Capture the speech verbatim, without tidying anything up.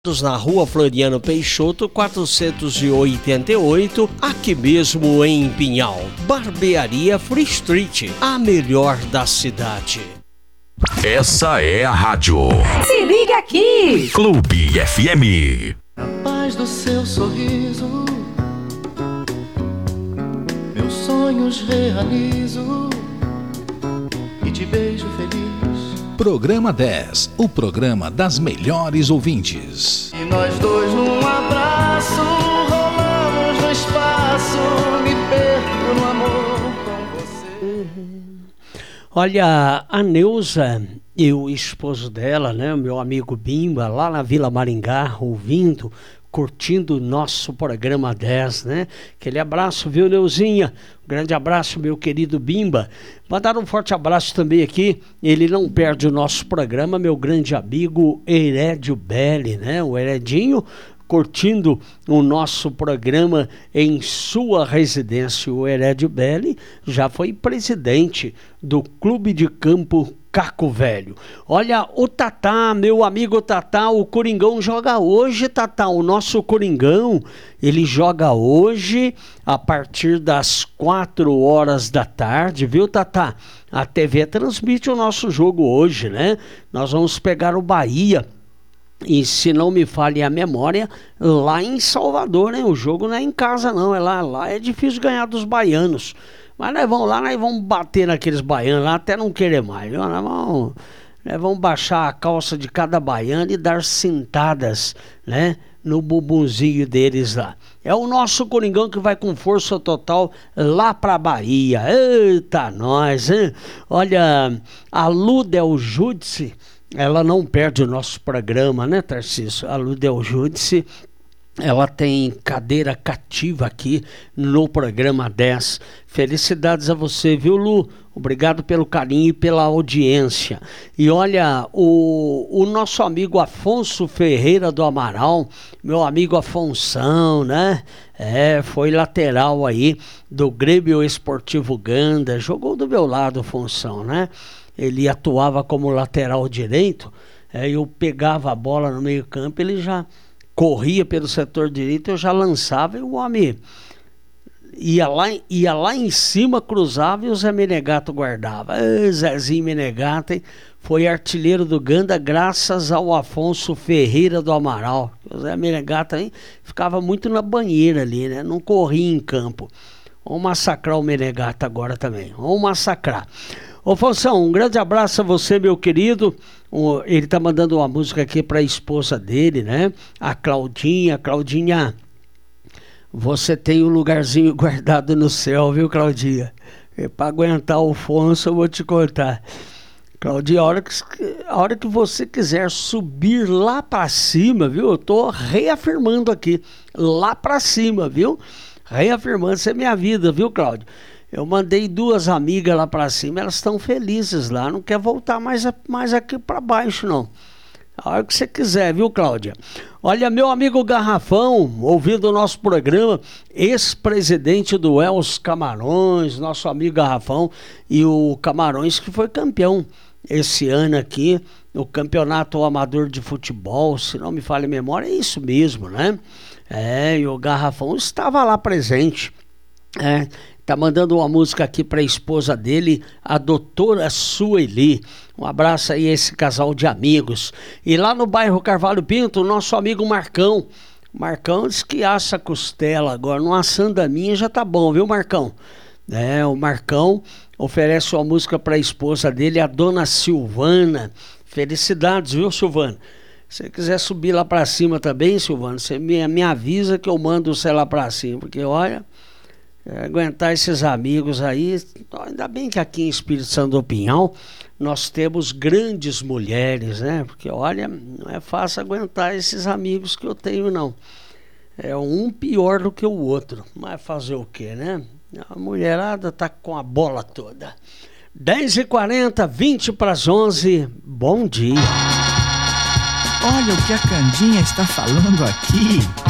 Na rua Floriano Peixoto, quatrocentos e oitenta e oito, aqui mesmo em Pinhal. Barbearia Free Street, a melhor da cidade. Essa é a rádio. Se liga aqui! Clube F M. Na paz do seu sorriso, meus sonhos realizo e te beijo feliz. Programa dez, o programa das melhores ouvintes. E nós dois num abraço, rolamos no espaço, me perco no amor com você. Olha, a Neuza e o esposo dela, né, o meu amigo Bimba, lá na Vila Maringá, ouvindo, curtindo o nosso programa dez, né? Aquele abraço, viu, Neuzinha? Um grande abraço, meu querido Bimba. Mandar um forte abraço também aqui, ele não perde o nosso programa, meu grande amigo Herédio Belli, né? O Heredinho curtindo o nosso programa em sua residência. O Herédio Belli já foi presidente do Clube de Campo Caco Velho. Olha, o Tatá, meu amigo Tatá, o Coringão joga hoje, Tatá, o nosso Coringão, ele joga hoje a partir das quatro horas da tarde, viu, Tatá? A T V transmite o nosso jogo hoje, né? Nós vamos pegar o Bahia. E se não me falhe a memória, lá em Salvador, né? O jogo não é em casa não, é lá, lá é difícil ganhar dos baianos. Mas nós vamos lá, nós vamos bater naqueles baianos lá até não querer mais, viu? Nós vamos, nós vamos baixar a calça de cada baiano e dar cintadas, né? No bumbumzinho deles lá. É o nosso Coringão que vai com força total lá pra Bahia. Eita, nós, hein? Olha, a Ludel Júdice, ela não perde o nosso programa, né, Tarcísio? A Ludel Júdice, ela tem cadeira cativa aqui no programa dez. Felicidades a você, viu, Lu? Obrigado pelo carinho e pela audiência. E olha, o, o nosso amigo Afonso Ferreira do Amaral, meu amigo Afonsão, né? É, foi lateral aí do Grêmio Esportivo Ganda, jogou do meu lado, Afonsão, né? Ele atuava como lateral direito, é, eu pegava a bola no meio campo, ele já corria pelo setor direito, eu já lançava e o homem ia lá, ia lá em cima, cruzava e o Zé Menegato guardava. Ah, Zezinho Menegato, hein? Foi artilheiro do Ganda graças ao Afonso Ferreira do Amaral. O Zé Menegato hein, ficava muito na banheira ali, né? Não corria em campo. Vamos massacrar o Menegato agora também, vamos massacrar. Ô Fonsão, um grande abraço a você, meu querido. O, ele tá mandando uma música aqui para a esposa dele, né? A Claudinha. Claudinha, você tem um lugarzinho guardado no céu, viu, Claudinha? É, para aguentar o Fonso, eu vou te contar. Claudinha, a hora que, a hora que você quiser subir lá para cima, viu? Eu tô reafirmando aqui, lá para cima, viu? Reafirmando, isso é minha vida, viu, Cláudio? Eu mandei duas amigas lá pra cima, elas estão felizes lá, não quer voltar mais, mais aqui pra baixo, não. A hora que você quiser, viu, Cláudia? Olha, meu amigo Garrafão, ouvindo o nosso programa, ex-presidente do Els Camarões, nosso amigo Garrafão, e o Camarões que foi campeão esse ano aqui, no Campeonato Amador de Futebol, se não me falha a memória, é isso mesmo, né? É, e o Garrafão estava lá presente, é. Tá mandando uma música aqui para a esposa dele, a doutora Sueli. Um abraço aí a esse casal de amigos. E lá no bairro Carvalho Pinto, o nosso amigo Marcão. Marcão diz que assa costela agora. Não assando a minha já tá bom, viu, Marcão? É, o Marcão oferece uma música para a esposa dele, a dona Silvana. Felicidades, viu, Silvana? Se você quiser subir lá para cima também, Silvana, você me, me avisa que eu mando você lá para cima. Porque, olha... É, aguentar esses amigos aí, ainda bem que aqui em Espírito Santo do Pinhal nós temos grandes mulheres, né? Porque olha, não é fácil aguentar esses amigos que eu tenho, não. É um pior do que o outro, mas fazer o quê, né? A mulherada tá com a bola toda. dez e quarenta, vinte para as onze, bom dia. Olha o que a Candinha está falando aqui.